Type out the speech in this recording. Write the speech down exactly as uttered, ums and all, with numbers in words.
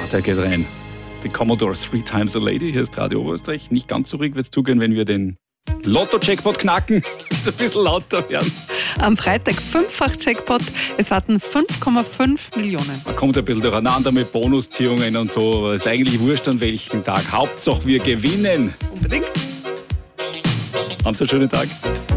Der geht rein. Die Commodore Three Times a Lady. Hier ist Radio Oberösterreich. Nicht ganz so ruhig wird es zugehen, wenn wir den Lotto-Jackpot knacken. Jetzt ein bisschen lauter werden. Am Freitag Fünffach-Jackpot. Es warten fünf Komma fünf Millionen. Man kommt ein bisschen durcheinander mit Bonusziehungen und so. Aber es ist eigentlich wurscht an welchem Tag. Hauptsache wir gewinnen. Unbedingt. Haben Sie einen schönen Tag.